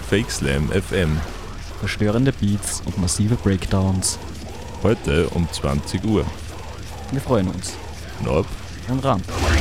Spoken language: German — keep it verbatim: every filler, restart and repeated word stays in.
Fake Slam F M. Verstörende Beats und massive Breakdowns. Heute um zwanzig Uhr. Wir freuen uns. Nob Und Ram.